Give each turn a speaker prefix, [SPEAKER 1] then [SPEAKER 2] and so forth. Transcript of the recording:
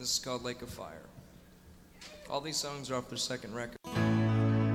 [SPEAKER 1] This is called Lake of Fire. All these songs are off their second record.